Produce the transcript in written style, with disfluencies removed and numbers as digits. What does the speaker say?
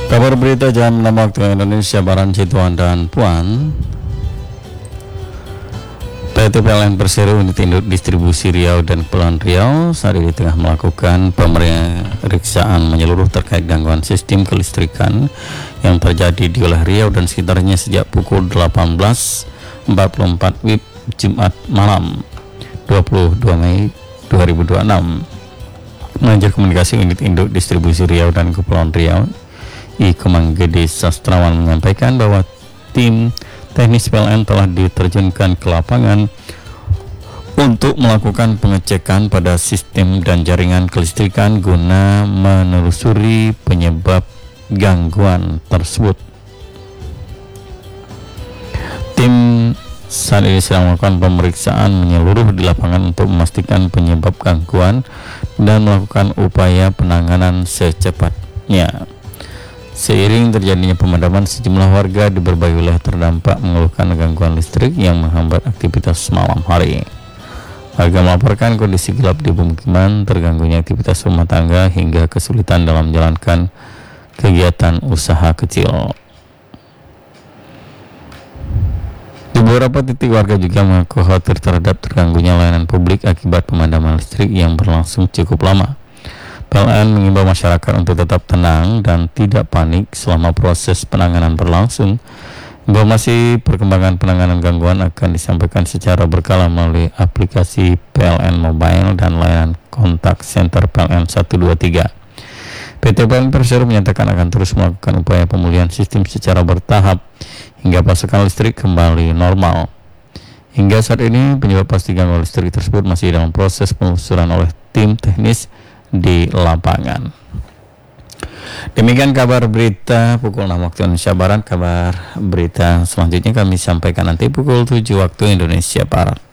Kabar berita jam 6 waktu Indonesia Barat, Tuan dan Puan. PT PLN Persero Unit Induk Distribusi Riau dan Kepulauan Riau saat ini tengah melakukan pemeriksaan menyeluruh terkait gangguan sistem kelistrikan yang terjadi di wilayah Riau dan sekitarnya sejak pukul 18.44 WIB Jumat malam 22 Mei 2026. Manajer Komunikasi Unit Induk Distribusi Riau dan Kepulauan Riau I Kemanggede Sastrawan menyampaikan bahwa tim teknis PLN telah diterjunkan ke lapangan untuk melakukan pengecekan pada sistem dan jaringan kelistrikan guna menelusuri penyebab gangguan tersebut. Tim saat ini sedang melakukan pemeriksaan menyeluruh di lapangan untuk memastikan penyebab gangguan dan melakukan upaya penanganan secepatnya. Seiring terjadinya pemadaman, sejumlah warga di berbagai wilayah terdampak mengeluhkan gangguan listrik yang menghambat aktivitas malam hari. Warga melaporkan kondisi gelap di pemukiman, terganggunya aktivitas rumah tangga hingga kesulitan dalam menjalankan kegiatan usaha kecil. Di beberapa titik warga juga mengaku khawatir terhadap terganggunya layanan publik akibat pemadaman listrik yang berlangsung cukup lama. PLN mengimbau masyarakat untuk tetap tenang dan tidak panik selama proses penanganan berlangsung. Informasi perkembangan penanganan gangguan akan disampaikan secara berkala melalui aplikasi PLN Mobile dan layanan kontak center PLN 123. PT PLN Persero menyatakan akan terus melakukan upaya pemulihan sistem secara bertahap hingga pasokan listrik kembali normal. Hingga saat ini penyebab pasti gangguan listrik tersebut masih dalam proses penelusuran oleh tim teknis di lapangan. Demikian kabar berita pukul 6 waktu Indonesia Barat. Kabar berita selanjutnya kami sampaikan nanti pukul 7 waktu Indonesia Barat.